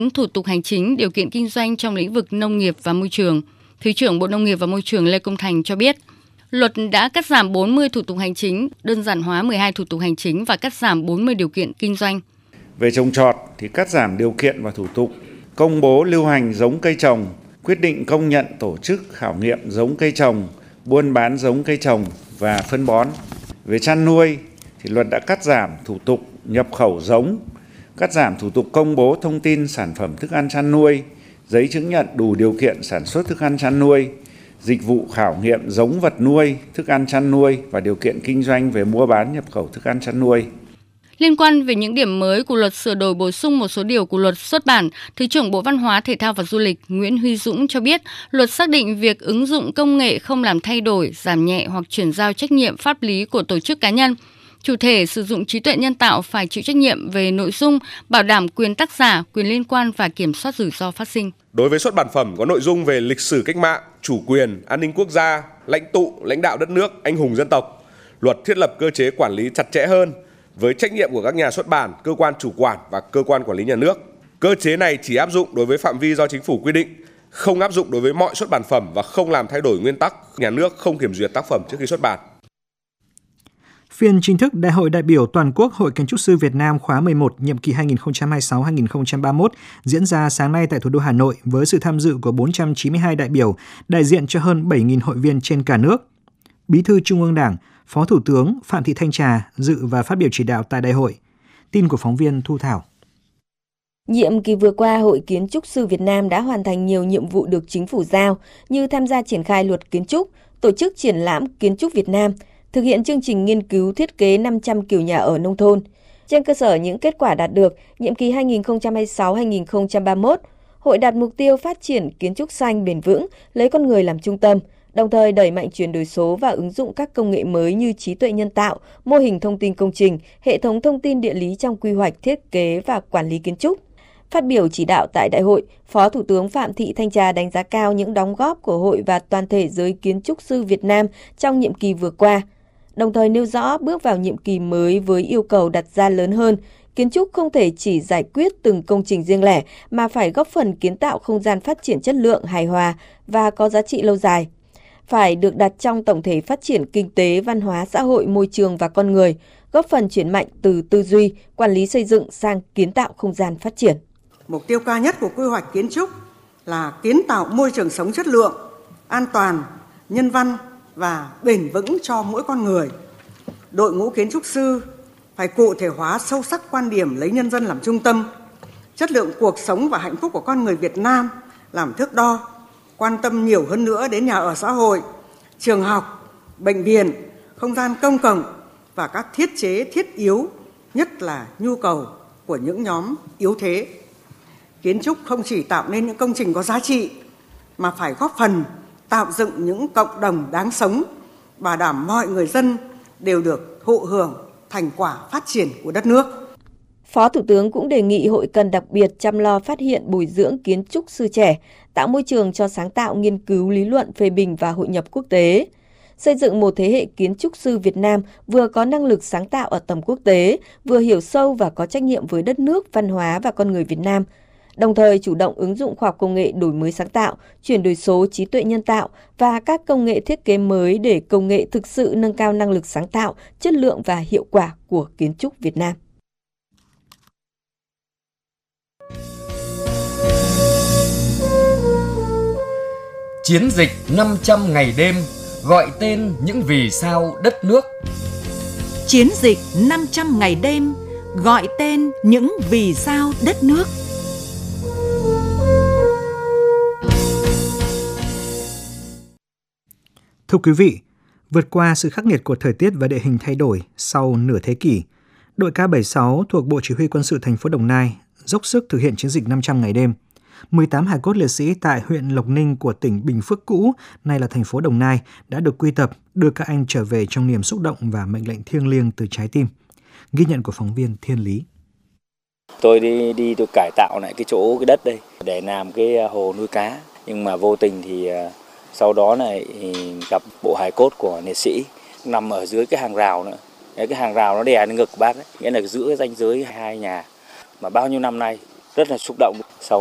thủ tục hành chính, điều kiện kinh doanh trong lĩnh vực nông nghiệp và môi trường. Thứ trưởng Bộ Nông nghiệp và Môi trường Lê Công Thành cho biết, luật đã cắt giảm 40 thủ tục hành chính, đơn giản hóa 12 thủ tục hành chính và cắt giảm 40 điều kiện kinh doanh. Về trồng trọt thì cắt giảm điều kiện và thủ tục, công bố lưu hành giống cây trồng, quyết định công nhận tổ chức khảo nghiệm giống cây trồng, buôn bán giống cây trồng và phân bón. Về chăn nuôi thì luật đã cắt giảm thủ tục nhập khẩu giống, cắt giảm thủ tục công bố thông tin sản phẩm thức ăn chăn nuôi, giấy chứng nhận đủ điều kiện sản xuất thức ăn chăn nuôi, dịch vụ khảo nghiệm giống vật nuôi, thức ăn chăn nuôi và điều kiện kinh doanh về mua bán nhập khẩu thức ăn chăn nuôi. Liên quan về những điểm mới của luật sửa đổi bổ sung một số điều của luật xuất bản, Thứ trưởng Bộ Văn hóa, Thể thao và Du lịch Nguyễn Huy Dũng cho biết, luật xác định việc ứng dụng công nghệ không làm thay đổi, giảm nhẹ hoặc chuyển giao trách nhiệm pháp lý của tổ chức cá nhân. Chủ thể sử dụng trí tuệ nhân tạo phải chịu trách nhiệm về nội dung, bảo đảm quyền tác giả, quyền liên quan và kiểm soát rủi ro phát sinh. Đối với xuất bản phẩm có nội dung về lịch sử cách mạng, chủ quyền, an ninh quốc gia, lãnh tụ, lãnh đạo đất nước, anh hùng dân tộc, luật thiết lập cơ chế quản lý chặt chẽ hơn với trách nhiệm của các nhà xuất bản, cơ quan chủ quản và cơ quan quản lý nhà nước. Cơ chế này chỉ áp dụng đối với phạm vi do chính phủ quy định, không áp dụng đối với mọi xuất bản phẩm và không làm thay đổi nguyên tắc nhà nước không kiểm duyệt tác phẩm trước khi xuất bản. Phiên chính thức Đại hội đại biểu toàn quốc Hội Kiến trúc sư Việt Nam khóa 11 nhiệm kỳ 2026-2031 diễn ra sáng nay tại thủ đô Hà Nội với sự tham dự của 492 đại biểu, đại diện cho hơn 7.000 hội viên trên cả nước. Bí thư Trung ương Đảng, Phó Thủ tướng Phạm Thị Thanh Trà dự và phát biểu chỉ đạo tại đại hội. Tin của phóng viên Thu Thảo. Nhiệm kỳ vừa qua, Hội Kiến trúc sư Việt Nam đã hoàn thành nhiều nhiệm vụ được chính phủ giao như tham gia triển khai luật kiến trúc, tổ chức triển lãm kiến trúc Việt Nam, thực hiện chương trình nghiên cứu thiết kế 500 kiểu nhà ở nông thôn. Trên cơ sở những kết quả đạt được, nhiệm kỳ 2026-2031, Hội đặt mục tiêu phát triển kiến trúc xanh bền vững, lấy con người làm trung tâm, đồng thời đẩy mạnh chuyển đổi số và ứng dụng các công nghệ mới như trí tuệ nhân tạo, mô hình thông tin công trình, hệ thống thông tin địa lý trong quy hoạch, thiết kế và quản lý kiến trúc. Phát biểu chỉ đạo tại đại hội, Phó Thủ tướng Phạm Thị Thanh Trà đánh giá cao những đóng góp của Hội và toàn thể giới kiến trúc sư Việt Nam trong nhiệm kỳ vừa qua, đồng thời nêu rõ bước vào nhiệm kỳ mới với yêu cầu đặt ra lớn hơn. Kiến trúc không thể chỉ giải quyết từng công trình riêng lẻ mà phải góp phần kiến tạo không gian phát triển chất lượng, hài hòa và có giá trị lâu dài. Phải được đặt trong tổng thể phát triển kinh tế, văn hóa, xã hội, môi trường và con người, góp phần chuyển mạnh từ tư duy, quản lý xây dựng sang kiến tạo không gian phát triển. Mục tiêu cao nhất của quy hoạch kiến trúc là kiến tạo môi trường sống chất lượng, an toàn, nhân văn và bền vững cho mỗi con người. Đội ngũ kiến trúc sư phải cụ thể hóa sâu sắc quan điểm lấy nhân dân làm trung tâm, chất lượng cuộc sống và hạnh phúc của con người Việt Nam làm thước đo, quan tâm nhiều hơn nữa đến nhà ở xã hội, trường học, bệnh viện, không gian công cộng và các thiết chế thiết yếu, nhất là nhu cầu của những nhóm yếu thế. Kiến trúc không chỉ tạo nên những công trình có giá trị, mà phải góp phần tạo dựng những cộng đồng đáng sống, bảo đảm mọi người dân đều được thụ hưởng thành quả phát triển của đất nước. Phó Thủ tướng cũng đề nghị Hội cần đặc biệt chăm lo phát hiện bồi dưỡng kiến trúc sư trẻ, tạo môi trường cho sáng tạo, nghiên cứu, lý luận, phê bình và hội nhập quốc tế. Xây dựng một thế hệ kiến trúc sư Việt Nam vừa có năng lực sáng tạo ở tầm quốc tế, vừa hiểu sâu và có trách nhiệm với đất nước, văn hóa và con người Việt Nam. Đồng thời chủ động ứng dụng khoa học công nghệ đổi mới sáng tạo, chuyển đổi số, trí tuệ nhân tạo và các công nghệ thiết kế mới để công nghệ thực sự nâng cao năng lực sáng tạo, chất lượng và hiệu quả của kiến trúc Việt Nam. Chiến dịch 500 ngày đêm gọi tên những vì sao đất nước. Chiến dịch 500 ngày đêm gọi tên những vì sao đất nước. Thưa quý vị, vượt qua sự khắc nghiệt của thời tiết và địa hình thay đổi sau nửa thế kỷ, đội K76 thuộc Bộ Chỉ huy Quân sự thành phố Đồng Nai dốc sức thực hiện chiến dịch 500 ngày đêm. 18 hài cốt liệt sĩ tại huyện Lộc Ninh của tỉnh Bình Phước cũ, nay là thành phố Đồng Nai, đã được quy tập, đưa các anh trở về trong niềm xúc động và mệnh lệnh thiêng liêng từ trái tim. Ghi nhận của phóng viên Thiên Lý. Tôi đi tôi cải tạo lại cái đất đây để làm cái hồ nuôi cá, nhưng mà vô tình thì sau đó này gặp bộ hài cốt của liệt sĩ nằm ở dưới cái hàng rào nữa. Cái hàng rào nó đè lên ngực của bác ấy, nghĩa là giữa ranh giới hai nhà mà bao nhiêu năm nay rất là xúc động. Sau